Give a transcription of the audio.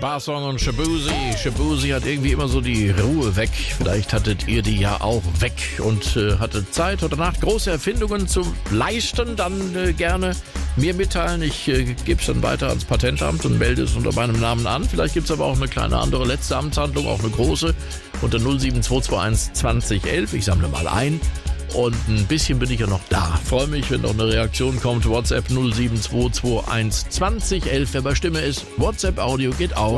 Sparsong und Shabuzi. Shabuzi hat irgendwie immer so die Ruhe weg. Vielleicht hattet ihr die ja auch weg und hattet Zeit oder Nacht große Erfindungen zu leisten. Dann gerne mir mitteilen. Ich gebe es dann weiter ans Patentamt und melde es unter meinem Namen an. Vielleicht gibt es aber auch eine kleine andere letzte Amtshandlung, auch eine große, unter 07221 2011. Ich sammle mal ein. Und ein bisschen bin ich ja noch da. Freue mich, wenn noch eine Reaktion kommt. WhatsApp 07221 2011. Wer bei Stimme ist, WhatsApp Audio geht auch.